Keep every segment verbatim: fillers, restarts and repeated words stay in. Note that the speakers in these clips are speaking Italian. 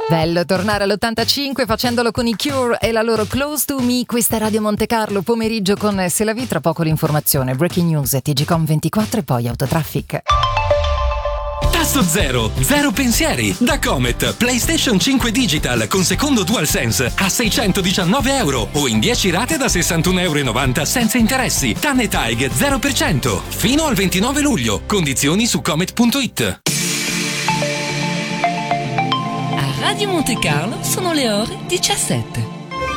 Bello tornare all'ottantacinque facendolo con i Cure e la loro Close to Me. Questa è Radio Monte Carlo, pomeriggio con Se la vi, tra poco l'informazione, Breaking News, T G Com ventiquattro e poi Autotraffic. Tasso zero, zero pensieri. Da Comet, PlayStation cinque Digital con secondo DualSense a seicentodiciannove euro o in dieci rate da sessantuno e novanta euro senza interessi. Tanne Taig zero per cento fino al ventinove luglio. Condizioni su comet punto it. Radio Monte Carlo sono le ore diciassette.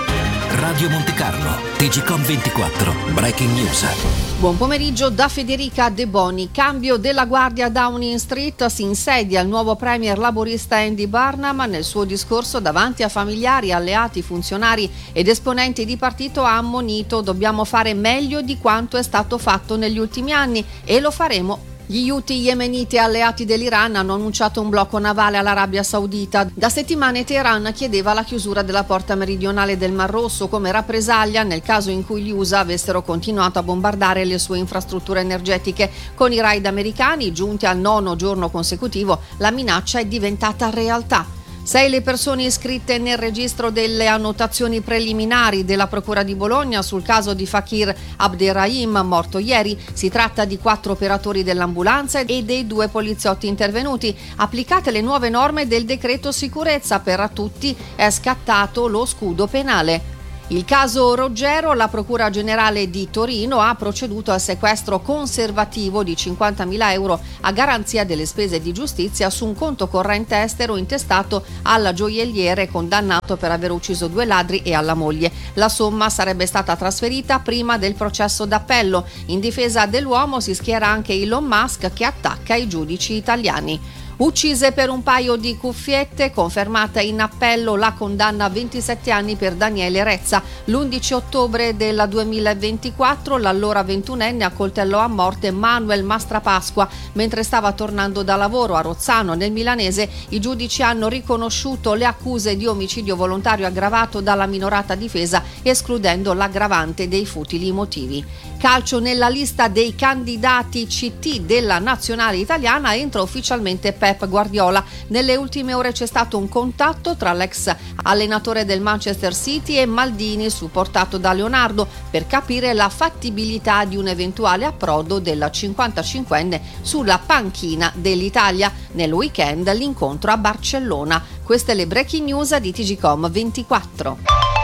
Radio Monte Carlo, T G Com ventiquattro, Breaking News. Buon pomeriggio da Federica De Boni. Cambio della guardia a Downing Street, si insedia il nuovo premier laborista Andy Burnham. Nel suo discorso davanti a familiari, alleati, funzionari ed esponenti di partito ha ammonito: dobbiamo fare meglio di quanto è stato fatto negli ultimi anni e lo faremo. Gli Houthi yemeniti alleati dell'Iran hanno annunciato un blocco navale all'Arabia Saudita. Da settimane Teheran chiedeva la chiusura della porta meridionale del Mar Rosso come rappresaglia nel caso in cui gli U S A avessero continuato a bombardare le sue infrastrutture energetiche. Con i raid americani, giunti al nono giorno consecutivo, la minaccia è diventata realtà. Sei le persone iscritte nel registro delle annotazioni preliminari della Procura di Bologna sul caso di Fakir Abderrahim, morto ieri. Si tratta di quattro operatori dell'ambulanza e dei due poliziotti intervenuti. Applicate le nuove norme del decreto sicurezza, per tutti è scattato lo scudo penale. Il caso Roggero, la Procura Generale di Torino ha proceduto al sequestro conservativo di cinquantamila euro a garanzia delle spese di giustizia su un conto corrente estero intestato al gioielliere condannato per aver ucciso due ladri e alla moglie. La somma sarebbe stata trasferita prima del processo d'appello. In difesa dell'uomo si schiera anche Elon Musk, che attacca i giudici italiani. Uccise per un paio di cuffiette, confermata in appello la condanna a ventisette anni per Daniele Rezza. L'undici ottobre del duemilaventiquattro l'allora ventunenne accoltellò a morte Manuel Mastrapasqua mentre stava tornando da lavoro a Rozzano nel milanese. I giudici hanno riconosciuto le accuse di omicidio volontario aggravato dalla minorata difesa, escludendo l'aggravante dei futili motivi. Calcio: nella lista dei candidati C T della nazionale italiana entra ufficialmente Pep Guardiola. Nelle ultime ore c'è stato un contatto tra l'ex allenatore del Manchester City e Maldini, supportato da Leonardo, per capire la fattibilità di un eventuale approdo del cinquantacinquenne sulla panchina dell'Italia. Nel weekend l'incontro a Barcellona. Queste le breaking news di T G Com ventiquattro.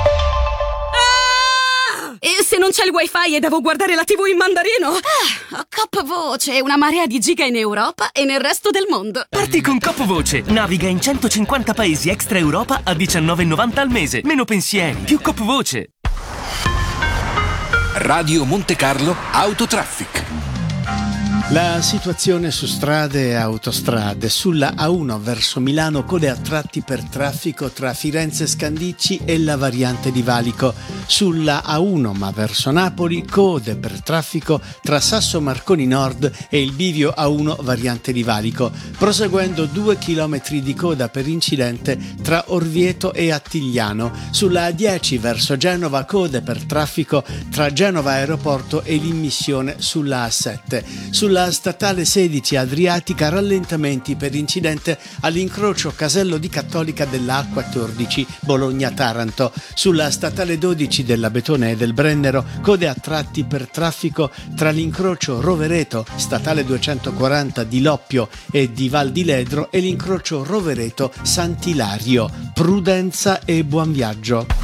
E se non c'è il wifi e devo guardare la tivù in mandarino? Ah, ho Coop Voce, una marea di giga in Europa e nel resto del mondo. Parti con Coop Voce, naviga in centocinquanta paesi extra Europa a diciannove e novanta al mese. Meno pensieri, più Coop Voce. Radio Monte Carlo, Autotraffic. La situazione su strade e autostrade. Sulla A uno verso Milano code a tratti per traffico tra Firenze Scandicci e la variante di Valico. Sulla A uno ma verso Napoli code per traffico tra Sasso Marconi Nord e il bivio A uno variante di Valico. Proseguendo due chilometri di coda per incidente tra Orvieto e Attigliano. Sulla A dieci verso Genova code per traffico tra Genova Aeroporto e l'immissione sulla A sette. Sulla Sulla statale sedici Adriatica rallentamenti per incidente all'incrocio Casello di Cattolica della A quattordici Bologna-Taranto. Sulla statale dodici della Betone e del Brennero code a tratti per traffico tra l'incrocio Rovereto statale duecentoquaranta di Loppio e di Val di Ledro e l'incrocio Rovereto Sant'Ilario. Prudenza e buon viaggio.